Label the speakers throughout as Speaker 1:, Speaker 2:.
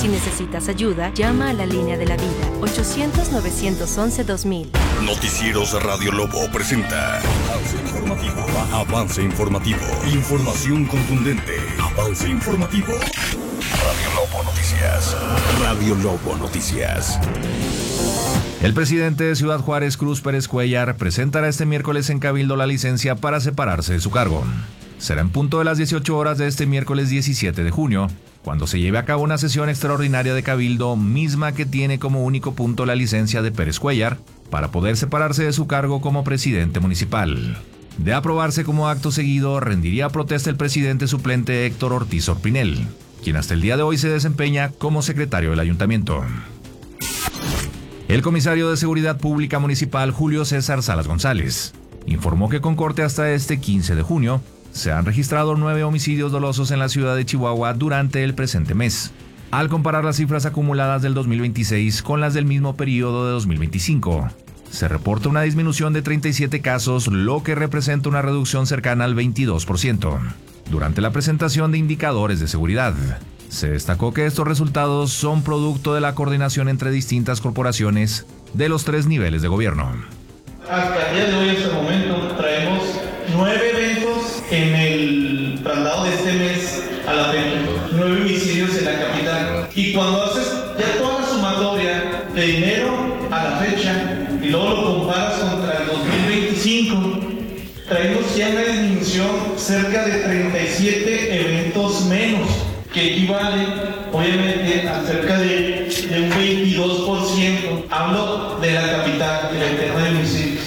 Speaker 1: Si necesitas ayuda, llama a la línea de la vida, 800-911-2000.
Speaker 2: Noticieros Radio Lobo presenta Avance Informativo. Información contundente. Avance Informativo. Radio Lobo Noticias. Radio Lobo Noticias.
Speaker 3: El presidente de Ciudad Juárez, Cruz Pérez Cuéllar, presentará este miércoles en Cabildo la licencia para separarse de su cargo. Será en punto de las 18 horas de este miércoles 17 de junio, cuando se lleve a cabo una sesión extraordinaria de Cabildo, misma que tiene como único punto la licencia de Pérez Cuéllar, para poder separarse de su cargo como presidente municipal. De aprobarse como acto seguido, rendiría protesta el presidente suplente Héctor Ortiz Orpinel, quien hasta el día de hoy se desempeña como secretario del ayuntamiento. El comisario de Seguridad Pública Municipal, Julio César Salas González, informó que con corte hasta este 15 de junio, se han registrado 9 homicidios dolosos en la ciudad de Chihuahua durante el presente mes, al comparar las cifras acumuladas del 2026 con las del mismo periodo de 2025. Se reporta una disminución de 37 casos, lo que representa una reducción cercana al 22%. Durante la presentación de indicadores de seguridad, se destacó que estos resultados son producto de la coordinación entre distintas corporaciones de los 3 niveles de gobierno.
Speaker 4: Hasta el día de hoy, hasta el momento, traemos 9 eventos en el traslado de este mes a la fecha, 9 homicidios en la capital. Y cuando haces ya toda la sumatoria de enero a la fecha y luego lo comparas contra el 2025, traemos ya una disminución cerca de 37 eventos menos, que equivale obviamente a cerca de un 22%. Hablo de la capital, de la interna de homicidios.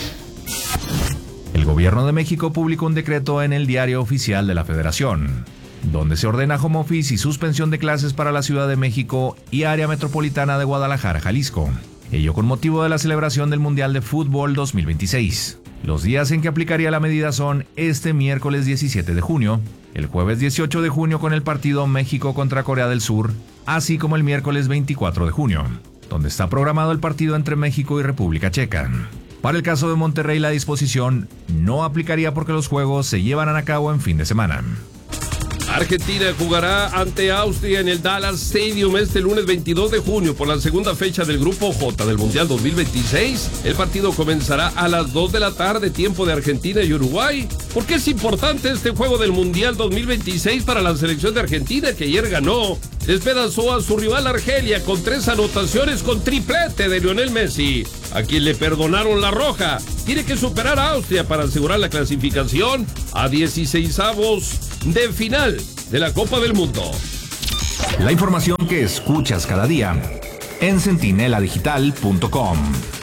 Speaker 3: El Gobierno de México publicó un decreto en el Diario Oficial de la Federación, donde se ordena home office y suspensión de clases para la Ciudad de México y área metropolitana de Guadalajara, Jalisco. Ello con motivo de la celebración del Mundial de Fútbol 2026. Los días en que aplicaría la medida son este miércoles 17 de junio, el jueves 18 de junio con el partido México contra Corea del Sur, así como el miércoles 24 de junio, donde está programado el partido entre México y República Checa. Para el caso de Monterrey, la disposición no aplicaría porque los juegos se llevarán a cabo en fin de semana.
Speaker 5: Argentina jugará ante Austria en el Dallas Stadium este lunes 22 de junio por la segunda fecha del Grupo J del Mundial 2026. El partido comenzará a las 2 de la tarde, tiempo de Argentina y Uruguay. ¿Por qué es importante este juego del Mundial 2026 para la selección de Argentina, que ayer ganó? Despedazó a su rival Argelia con 3 anotaciones con triplete de Lionel Messi, a quien le perdonaron la roja. Tiene que superar a Austria para asegurar la clasificación a 16avos de final de la Copa del Mundo.
Speaker 3: La información que escuchas cada día en centineladigital.com.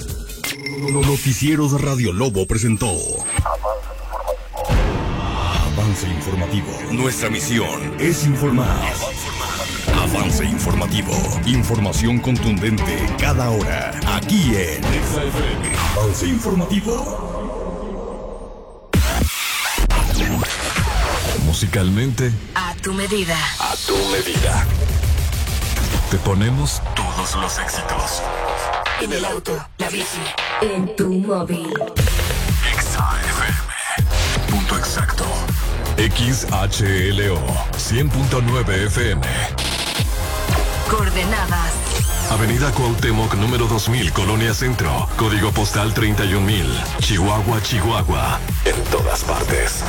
Speaker 2: Noticieros Radio Lobo presentó Avance Informativo. Nuestra misión es informar. Avance Informativo. Información contundente cada hora. Aquí en Avance Informativo. Musicalmente,
Speaker 1: A tu medida.
Speaker 2: a tu medida. Te ponemos todos los éxitos.
Speaker 1: En el auto, la bici, en tu móvil.
Speaker 2: XAFM. Punto exacto. XHLO 100.9 FM.
Speaker 1: Coordenadas.
Speaker 2: Avenida Cuauhtémoc, número 2000, Colonia Centro. Código postal 31000. Chihuahua, Chihuahua. En todas partes.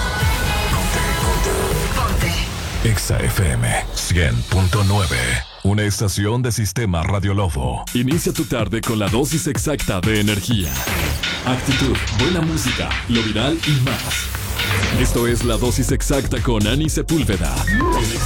Speaker 1: Ponte.
Speaker 2: XAFM 100.9. Una estación de Sistema Radio Lobo.
Speaker 6: Inicia tu tarde con la dosis exacta de energía, actitud, buena música, lo viral y más. Esto es La Dosis Exacta con Ani Sepúlveda.